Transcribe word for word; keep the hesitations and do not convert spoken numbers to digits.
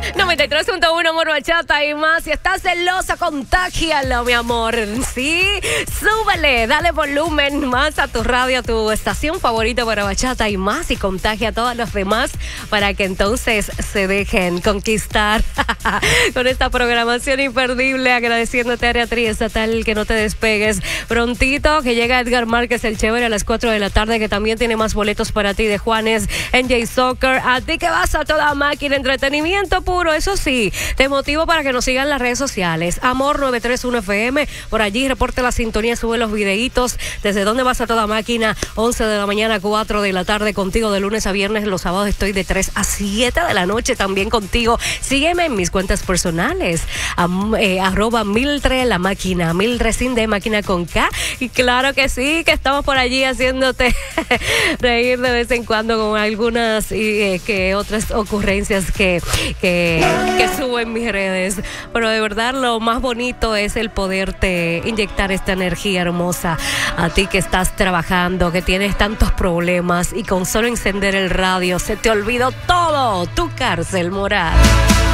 noventa y tres punto uno Amor Bachata y más. Si estás celosa, contágialo, mi amor. Sí, súbele, dale volumen más a tu radio, a tu estación favorita para bachata y más, y contagia a todos los demás para que entonces se dejen conquistar con esta programación imperdible. Agradeciéndote, Área Triestatal, que no te despegues. Prontito que llega Edgar Márquez, el chévere, a las cuatro de la tarde, que también tiene más boletos para ti de Juanes, N J Soccer. A ti que vas a toda máquina, entretenimiento puro. Eso sí, te motivo para que nos sigan en las redes sociales. Amor nueve tres uno F M, por allí reporte la sintonía, sube los videitos. Desde donde vas a toda máquina, once de la mañana, cuatro de la tarde, contigo de lunes a viernes. Los sábados estoy de tres a siete de la noche también contigo. Sígueme en mis cuentas personales, am, eh, arroba Mildred la máquina, Mildred sin de máquina con K. Y claro que sí, que estamos por allí haciéndote reír de vez en cuando con algunas y eh, que otras ocurrencias que, que, que subo en mis redes. Pero de verdad lo más bonito es el poderte inyectar esta energía hermosa a ti que estás trabajando, que tienes tantos problemas y con solo encender el radio se te olvidó todo, tu cárcel moral.